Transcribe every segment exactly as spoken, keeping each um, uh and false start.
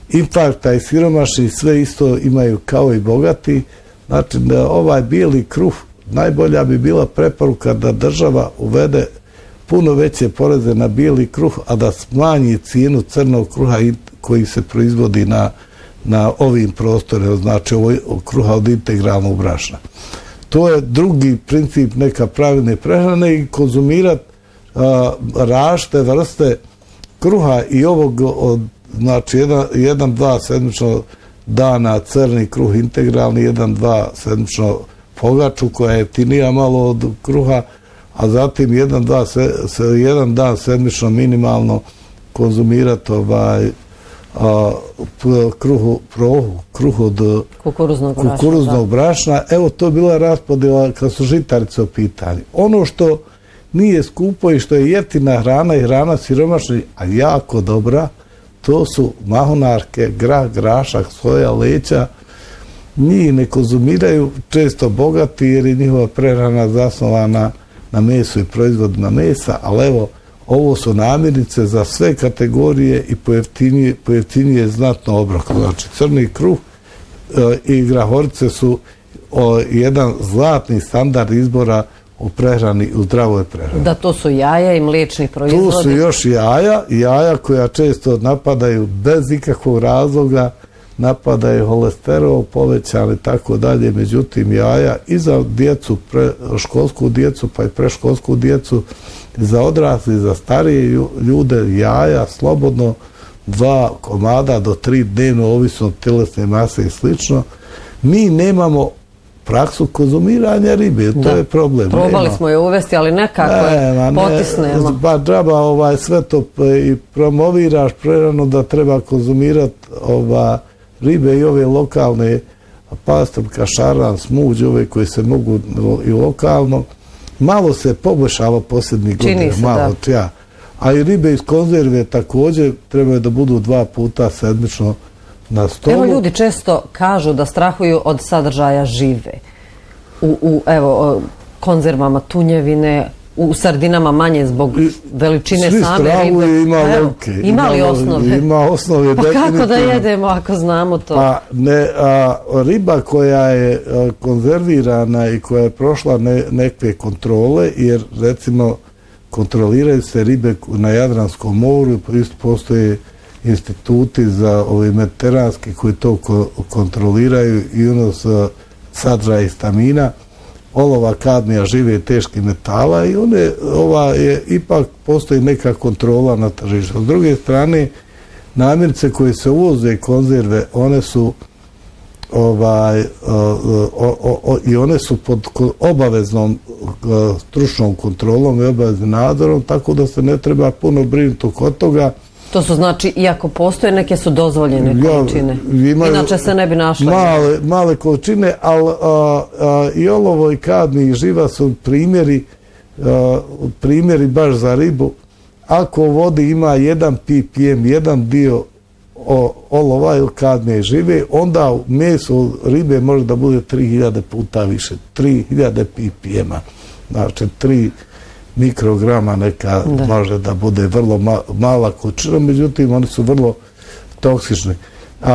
infarkta i siromašni sve isto imaju kao i bogati. Znači da ovaj bijeli kruh, najbolja bi bila preporuka da država uvede puno veće poreze na bijeli kruh, a da smanji cijenu crnog kruha koji se proizvodi na, na ovim prostorima, znači ovoj kruha od integralnog brašna. To je drugi princip neka pravilne prehrane i konzumirati različite vrste kruha i ovog od, znači jedan, jedan, dva sedmično dana crni kruh integralni, jedan, dva sedmično pogaču koja je jeftinija malo od kruha, a zatim jedan, dva, se, se, jedan dan sedmično minimalno konzumirati ovaj, a, kruhu, prohu, kruh od kukuruznog brašna. Kukuruznog brašna. Evo to je bila raspodjela kad su žitarice u pitanju. Ono što nije skupo i što je jeftina hrana i hrana siromašna, a jako dobra, to su mahunarke, grah, grašak, soja, leća. Njih ne konzumiraju često bogati jer je njihova prehrana zasnovana na mesu i proizvodima mesa, ali evo, ovo su namirnice za sve kategorije i pojeftinije, pojeftinije znatno obrok. Znači, crni kruh e, i grahorice su o, jedan zlatni standard izbora u prehrani, u zdravoj prehrani. Da, to su jaja i mliječni proizvodi. Tu su još jaja, jaja koja često napadaju bez ikakvog razloga, napadaju holesterol, povećali i tako dalje, međutim jaja i za djecu, pre, školsku djecu pa i preškolsku djecu, za odrasli, za starije ljude jaja slobodno dva komada do tri dnevno, ovisno od tjelesne mase i slično. Mi nemamo praksu konzumiranja ribe, to da. je problem. Probali Nema. smo je uvesti, ali nekako je potisnemo. Ne, ba treba ovaj, sve to i promoviraš prerano da treba konzumirati ova ribe i ove lokalne pastrvka, šaran, smuđ, ove koje se mogu i lokalno. Malo se poboljšava posljednjih godina. Čini se, malo, da. Ja. A i ribe iz konzerve također trebaju da budu dva puta sedmično na stolu. Evo ljudi često kažu da strahuju od sadržaja žive. U, u evo, konzervama tunjevine, u sardinama manje zbog veličine svi same ribe. Ima levke. Ima li osnove? Ima osnove, pa definitivno. kako da jedemo ako znamo to? Pa ne, a, riba koja je a, konzervirana i koja je prošla ne, neke kontrole, jer recimo kontroliraju se ribe na Jadranskom moru, isto postoje instituti za ove mediteranski koji to ko, kontroliraju i unos sadržaja histamina, olova, kadmija, žive i teških metala i one, ova je, ipak postoji neka kontrola na tržištu. S druge strane, namirnice koje se uvoze i konzerve, one su ovaj, o, o, o, i one su pod obaveznom stručnom kontrolom i obaveznim nadzorom, tako da se ne treba puno brinuti oko toga. To su znači, iako postoje, neke su dozvoljene količine. Ja, imaju, inače se ne bi našle. Male, male količine, ali a, a, i olovo i kadmi i živa su primjeri, a, primjeri baš za ribu. Ako u vodi ima jedan ppm, jedan dio o, olova ili kadmija i žive, onda u mesu ribe može da bude tri hiljade puta više. tri hiljade ppm-a. Znači, tri mikrograma neka da. Može da bude vrlo ma, mala količina, međutim oni su vrlo toksični. A,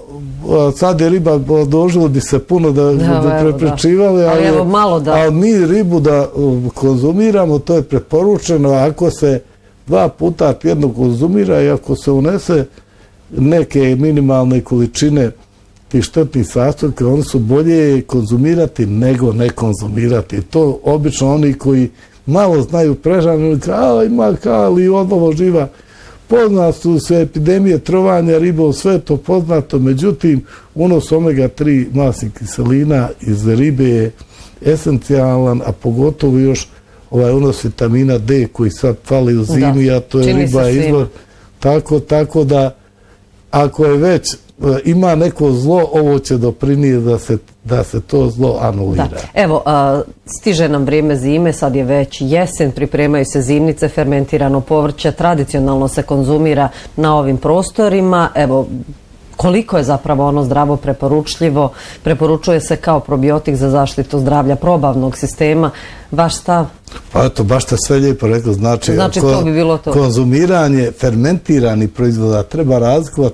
a sad je riba, dožilo bi se puno da, da, da preprečivali, da. Ali, ali, malo da. ali mi ribu da konzumiramo, to je preporučeno, ako se dva puta tjedno konzumira i ako se unese neke minimalne količine tih štetnih sastojaka, oni su bolje konzumirati nego ne konzumirati. To obično oni koji malo znaju prehranu, kao ima kali, odlovo živa. Poznat su sve epidemije trovanja ribom, sve to poznato, međutim, unos omega tri masnih kiselina iz ribe je esencijalan, a pogotovo još ovaj unos vitamina D koji sad fali u zimi, da, a to je riba izvor. Tako, tako da, ako je već ima neko zlo, ovo će doprinijeti da se, da se to zlo anulira. Da. Evo, a, stiže nam vrijeme zime, sad je već jesen, pripremaju se zimnice, fermentirano povrće, tradicionalno se konzumira na ovim prostorima. Evo, koliko je zapravo ono zdravo preporučljivo, preporučuje se kao probiotik za zaštitu zdravlja probavnog sistema. Vaš stav? Pa eto, baš ste sve lijepo rekli, znači, znači ko, to bi bilo to. Konzumiranje fermentiranih proizvoda treba razlikovati